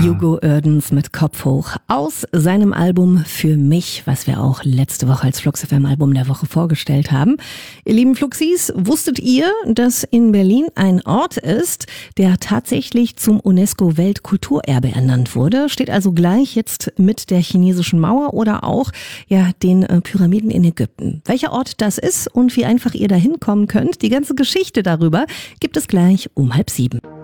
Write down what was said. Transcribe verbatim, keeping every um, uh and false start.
Hugo Oerdens mit Kopf hoch aus seinem Album Für mich, was wir auch letzte Woche als Flux F M Album der Woche vorgestellt haben. Ihr lieben Fluxis, wusstet ihr, dass in Berlin ein Ort ist, der tatsächlich zum UNESCO-Weltkulturerbe ernannt wurde? Steht also gleich jetzt mit der chinesischen Mauer oder auch ja den äh, Pyramiden in Ägypten. Welcher Ort das ist und wie einfach ihr da hinkommen könnt, die ganze Geschichte darüber gibt es gleich um halb sieben.